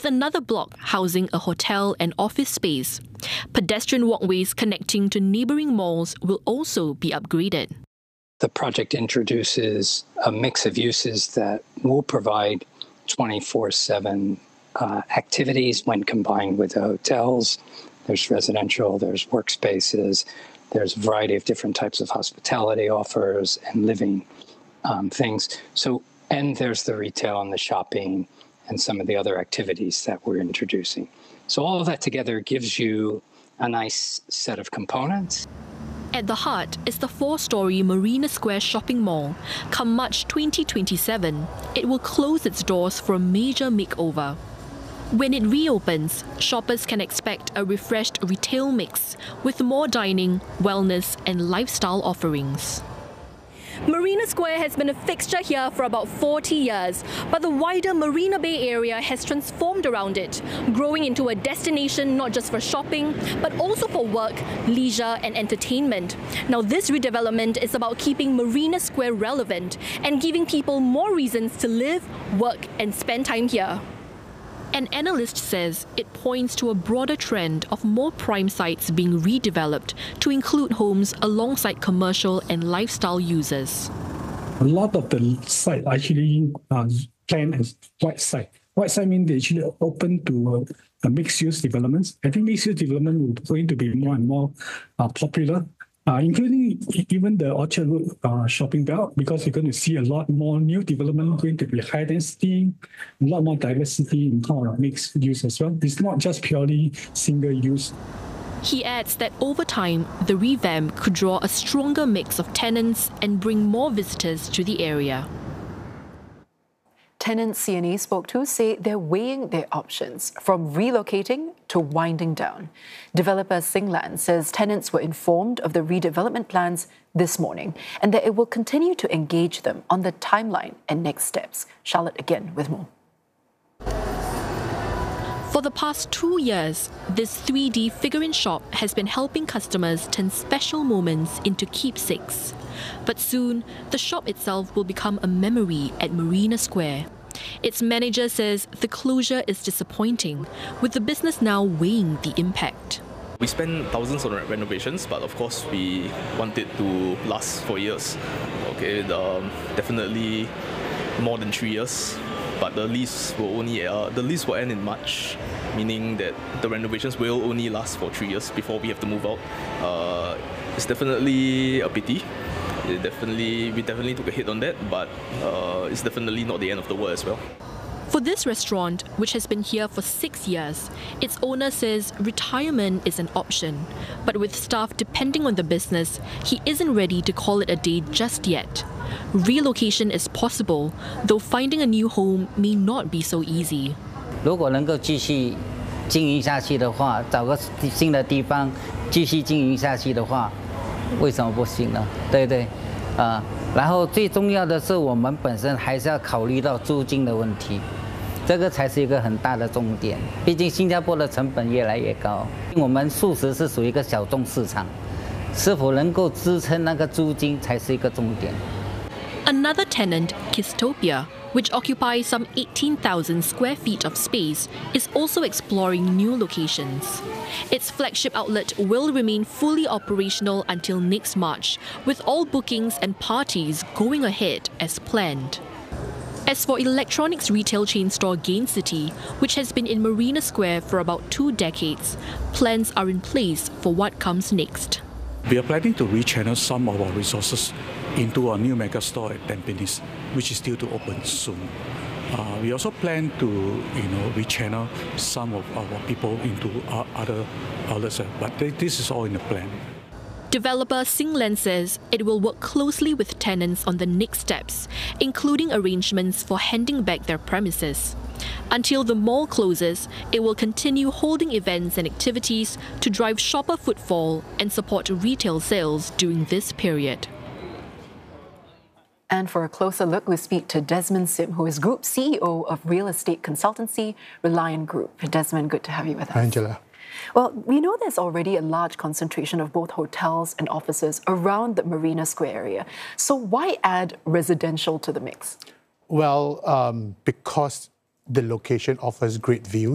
with another block housing a hotel and office space. Pedestrian walkways connecting to neighbouring malls will also be upgraded. The project introduces a mix of uses that will provide 24/7 activities when combined with the hotels. There's residential, there's workspaces, there's a variety of different types of hospitality offers and living things. And there's the retail and the shopping and some of the other activities that we're introducing. So all of that together gives you a nice set of components. At the heart is the 4-storey Marina Square shopping mall. Come March 2027, it will close its doors for a major makeover. When it reopens, shoppers can expect a refreshed retail mix with more dining, wellness and lifestyle offerings. Marina Square has been a fixture here for about 40 years, but the wider Marina Bay area has transformed around it, growing into a destination not just for shopping, but also for work, leisure and entertainment. Now this redevelopment is about keeping Marina Square relevant and giving people more reasons to live, work and spend time here. An analyst says it points to a broader trend of more prime sites being redeveloped to include homes alongside commercial and lifestyle users. A lot of the sites actually planned as white site. White site means they actually open to mixed-use developments. I think mixed-use development is going to be more and more popular, including even the Orchard Road shopping belt, because you're going to see a lot more new development going to be high density, a lot more diversity in terms of mixed use as well. It's not just purely single use. He adds that over time, the revamp could draw a stronger mix of tenants and bring more visitors to the area. Tenants CNA spoke to say they're weighing their options, from relocating to winding down. Developer Singland says tenants were informed of the redevelopment plans this morning and that it will continue to engage them on the timeline and next steps. Charlotte again with more. For the past 2 years, this 3D figurine shop has been helping customers turn special moments into keepsakes. But soon, the shop itself will become a memory at Marina Square. Its manager says the closure is disappointing, with the business now weighing the impact. We spent thousands on renovations, but of course we want it to last for years. Okay, definitely more than 3 years. But the lease will end in March, meaning that the renovations will only last for 3 years before we have to move out. It's definitely a pity. We definitely took a hit on that, but it's definitely not the end of the world as well. For this restaurant, which has been here for 6 years, its owner says retirement is an option. But with staff depending on the business, he isn't ready to call it a day just yet. Relocation is possible, though finding a new home may not be so easy. 如果能够继续经营下去的话，找个新的地方继续经营下去的话，为什么不行呢？对不对？然后最重要的是，我们本身还是要考虑到租金的问题，这个才是一个很大的重点。毕竟新加坡的成本越来越高，我们素食是属于一个小众市场，是否能够支撑那个租金才是一个重点。 Another tenant, Kistopia, which occupies some 18,000 square feet of space, is also exploring new locations. Its flagship outlet will remain fully operational until next March, with all bookings and parties going ahead as planned. As for electronics retail chain store Gain City, which has been in Marina Square for about 2 decades, plans are in place for what comes next. We are planning to rechannel some of our resources into a new mega store at Tampines, which is due to open soon. We also plan to, rechannel some of our people into other outlets, but this is all in the plan. Developer Singland says it will work closely with tenants on the next steps, including arrangements for handing back their premises. Until the mall closes, it will continue holding events and activities to drive shopper footfall and support retail sales during this period. And for a closer look, we speak to Desmond Sim, who is Group CEO of real estate consultancy Reliant Group. Desmond, good to have you with us. Angela. Well, we know there's already a large concentration of both hotels and offices around the Marina Square area. So why add residential to the mix? Well, because the location offers great views.